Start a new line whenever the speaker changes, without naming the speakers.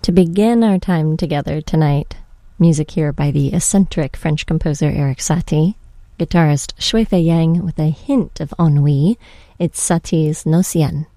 To begin our time together tonight, music here by the eccentric French composer Erik Satie, guitarist Shui Fei Yang with a hint of ennui. It's Satie's No Cien.